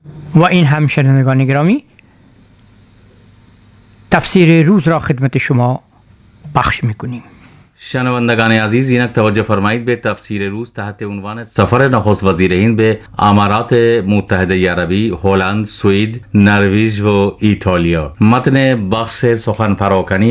و این هم شنوندگان گرامی تفسیر روز را خدمت شما پخش میکنیم. شنوندگان عزیز، اینک توجه فرمایید به تفسیر روز تحت عنوان سفر نخست وزیر هند به امارات متحده عربی، هلند، سوئد، نروژ و ایتالیا. متن بخش سخن پراکنی